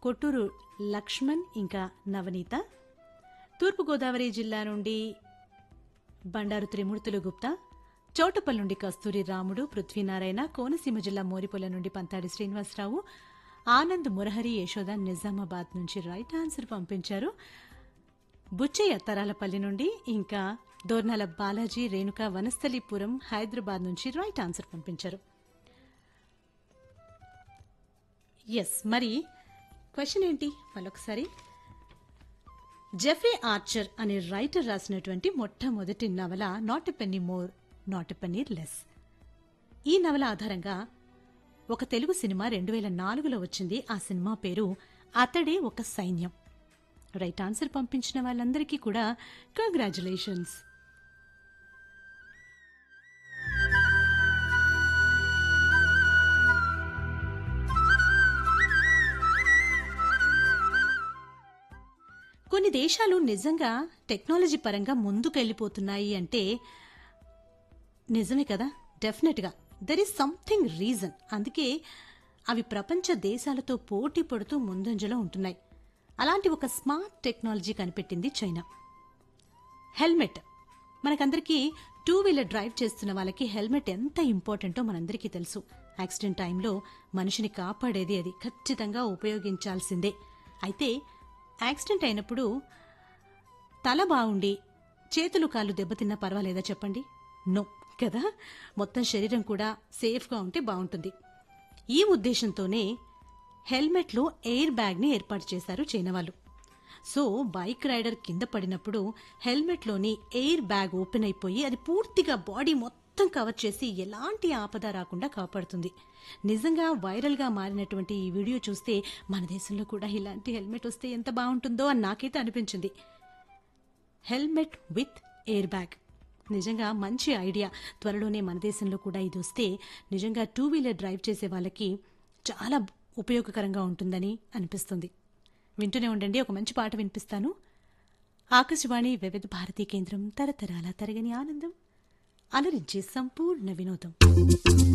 కొట్టూరు లక్ష్మణ్ ఇంకా నవనీత. తూర్పుగోదావరి జిల్లా నుండి బండారు త్రిమూర్తులు గుప్తా, చౌటపల్లి నుండి కస్తూరి రాముడు, పృథ్వీనారాయణ, కోనసీమ జిల్లా మోరిపొల నుండి పంతాడి శ్రీనివాసరావు, ఆనంద్ మురహరి, యశోద నిజామాబాద్ నుంచి రైట్ ఆన్సర్ పంపించారు. బుచ్చయ్య తరాలపల్లి నుండి, ఇంకా దోర్నాల బాలాజీ, రేణుక వనస్థలీపురం హైదరాబాద్ నుంచి రైట్ ఆన్సర్ పంపించారు. ఎస్, మరి క్వశ్చన్ ఏంటి మళ్ళొకసారి. జెఫ్రీ ఆర్చర్ అనే రైటర్ రాసినటువంటి మొట్టమొదటి నవల not a Penney more not a Penney less. ఈ నవల ఆధారంగా ఒక తెలుగు సినిమా 2004లో వచ్చింది. ఆ సినిమా పేరు అతడే ఒక సైన్యం. రైట్ ఆన్సర్ పంపించిన వాళ్ళందరికీ కూడా కంగ్రాచులేషన్స్. కొన్ని దేశాలు నిజంగా టెక్నాలజీ పరంగా ముందుకెళ్ళిపోతున్నాయి అంటే నిజమే కదా, డెఫినెట్గా దెర్ ఈస్ సంథింగ్ రీజన్. అందుకే అవి ప్రపంచ దేశాలతో పోటీ పడుతూ ముందంజలో ఉంటున్నాయి. అలాంటి ఒక స్మార్ట్ టెక్నాలజీ కనిపెట్టింది చైనా. హెల్మెట్. మనకందరికీ టూ వీలర్ డ్రైవ్ చేస్తున్న వాళ్ళకి హెల్మెట్ ఎంత ఇంపార్టెంటో మనందరికీ తెలుసు. యాక్సిడెంట్ టైంలో మనిషిని కాపాడేది అది, ఖచ్చితంగా ఉపయోగించాల్సిందే. అయితే యాక్సిడెంట్ అయినప్పుడు తల బాగుండి చేతులు కాళ్ళు దెబ్బతిన్నా పర్వాలేదా చెప్పండి? నో కదా, మొత్తం శరీరం కూడా సేఫ్గా ఉంటే బాగుంటుంది. ఈ ఉద్దేశంతోనే హెల్మెట్లో ఎయిర్ బ్యాగ్ని ఏర్పాటు చేశారు చైనా వాళ్ళు. సో బైక్ రైడర్ కింద పడినప్పుడు హెల్మెట్లోని ఎయిర్ బ్యాగ్ ఓపెన్ అయిపోయి అది పూర్తిగా బాడీ మొత్తం కవర్ చేసి ఎలాంటి ఆపద రాకుండా కాపాడుతుంది. నిజంగా వైరల్గా మారినటువంటి ఈ వీడియో చూస్తే మన దేశంలో కూడా ఇలాంటి హెల్మెట్ వస్తే ఎంత బాగుంటుందో అని నాకైతే అనిపించింది. హెల్మెట్ విత్ ఎయిర్ బ్యాగ్ నిజంగా మంచి ఐడియా. త్వరలోనే మన దేశంలో కూడా ఇది వస్తే నిజంగా టూ వీలర్ డ్రైవ్ చేసే వాళ్ళకి చాలా ఉపయోగకరంగా ఉంటుందని అనిపిస్తుంది. వింటూనే ఉండండి, ఒక మంచి పాట వినిపిస్తాను. ఆకాశవాణి వివిధ భారతీ కేంద్రం, తరతరాల తరగని ఆనందం, అలరించే సంపూర్ణ వినోదం.